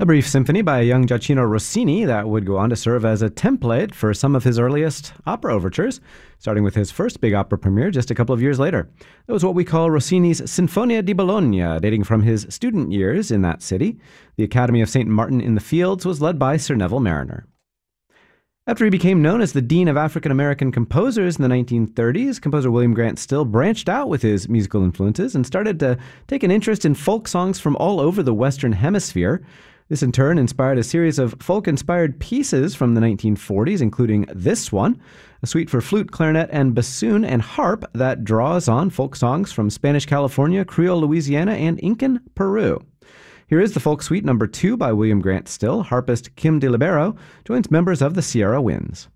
A brief symphony by young Gioacchino Rossini that would go on to serve as a template for some of his earliest opera overtures, starting with his first big opera premiere just a couple of years later. That was what we call Rossini's Sinfonia di Bologna, dating from his student years in that city. The Academy of St. Martin in the Fields was led by Sir Neville Marriner. After he became known as the Dean of African American Composers in the 1930s, composer William Grant Still branched out with his musical influences and started to take an interest in folk songs from all over the Western Hemisphere. This in turn inspired a series of folk-inspired pieces from the 1940s, including this one, a suite for flute, clarinet, and bassoon and harp that draws on folk songs from Spanish California, Creole Louisiana, and Incan Peru. Here is the folk suite number 2 by William Grant Still. Harpist Kim DeLibero joins members of the Sierra Winds.